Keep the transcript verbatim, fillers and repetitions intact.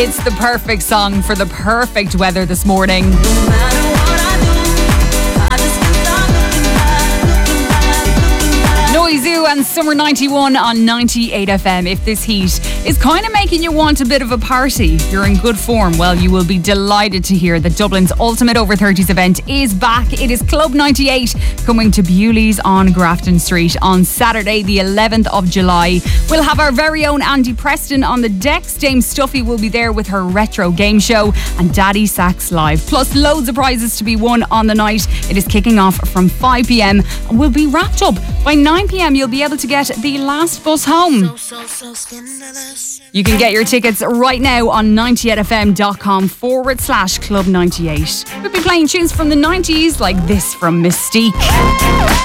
It's the perfect song for the perfect weather this morning. Noizu and Summer ninety-one on ninety-eight F M. If this heat is kind of making you want a bit of a party, you're in good form. Well, you will be delighted to hear that Dublin's ultimate over thirties event is back. It is Club ninety-eight coming to Bewley's on Grafton Street on Saturday the eleventh of July. We'll have our very own Andy Preston on the decks. Dame Stuffy will be there with her retro game show and Daddy Sax Live. Plus loads of prizes to be won on the night. It is kicking off from five p.m. and will be wrapped up by nine p.m. You'll be able to get the last bus home. So, so, so you can get your tickets right now on ninety-eight f m dot com forward slash club ninety-eight. We'll be playing tunes from the nineties like this from Mystique.